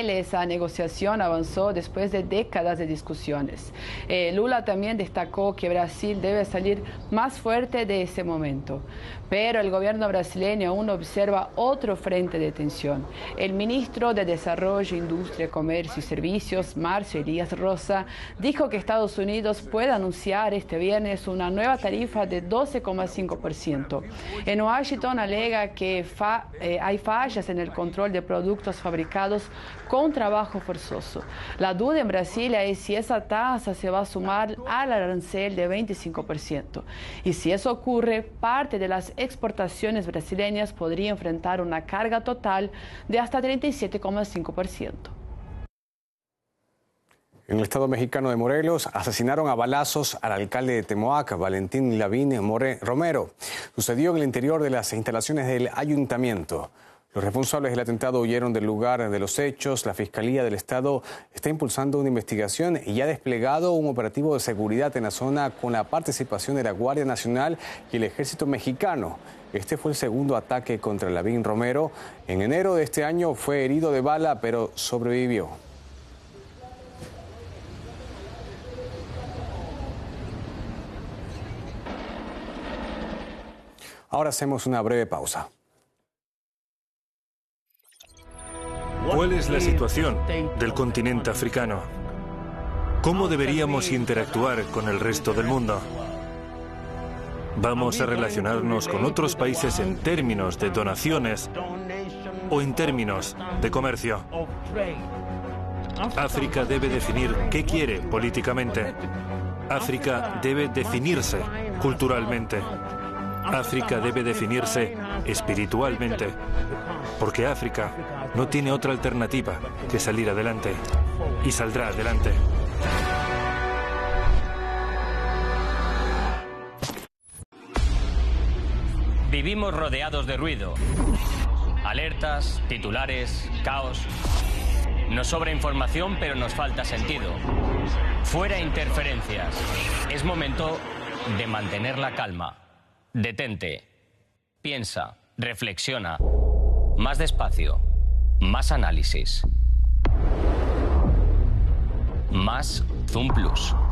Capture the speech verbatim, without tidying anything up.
Brasil esa negociación avanzó después de décadas de discusiones. Eh, Lula también destacó que Brasil debe salir más fuerte de ese momento. Pero el gobierno brasileño aún observa otro frente de tensión. El ministro de Desarrollo, Industria, Comercio y Servicios, Márcio Elias Rosa, dijo que Estados Unidos puede anunciar este viernes una nueva tarifa de doce coma cinco por ciento. En Washington alega que fa, eh, hay fallas en el control de productos fabricados con trabajo forzoso. La duda en Brasil es si esa tasa se va a sumar al arancel de veinticinco por ciento. Y si eso ocurre, parte de las exportaciones brasileñas podría enfrentar una carga total de hasta treinta y siete coma cinco por ciento. En el estado mexicano de Morelos asesinaron a balazos al alcalde de Temoac, Valentín Lavín More Romero. Sucedió en el interior de las instalaciones del ayuntamiento. Los responsables del atentado huyeron del lugar de los hechos. La Fiscalía del Estado está impulsando una investigación y ha desplegado un operativo de seguridad en la zona con la participación de la Guardia Nacional y el Ejército Mexicano. Este fue el segundo ataque contra Lavín Romero. En enero de este año fue herido de bala, pero sobrevivió. Ahora hacemos una breve pausa. ¿Cuál es la situación del continente africano? ¿Cómo deberíamos interactuar con el resto del mundo? ¿Vamos a relacionarnos con otros países en términos de donaciones o en términos de comercio? África debe definir qué quiere políticamente. África debe definirse culturalmente. África debe definirse espiritualmente, porque África no tiene otra alternativa que salir adelante, y saldrá adelante. Vivimos rodeados de ruido, alertas, titulares, caos. Nos sobra información, pero nos falta sentido. Fuera interferencias. Es momento de mantener la calma. Detente, piensa, reflexiona, más despacio, más análisis, más Zoom Plus.